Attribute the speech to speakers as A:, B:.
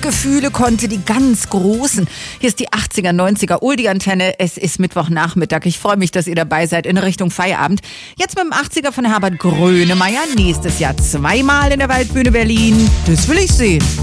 A: Gefühle konnte die ganz Großen. Hier ist die 80er, 90er Oldie-Antenne. Es ist Mittwochnachmittag. Ich freue mich, dass ihr dabei seid in Richtung Feierabend. Jetzt mit dem 80er von Herbert Grönemeyer. Nächstes Jahr zweimal in der Waldbühne Berlin. Das will ich sehen.